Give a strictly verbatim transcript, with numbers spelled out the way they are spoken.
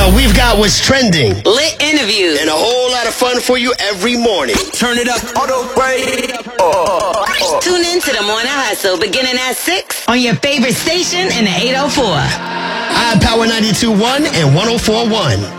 So we've got what's trending, lit interviews, and a whole lot of fun for you every morning. Turn it up, auto break. Oh, oh. Tune in to the Morning Hustle beginning at six on your favorite station in the eight oh four. I Power ninety-two point one and one oh four point one.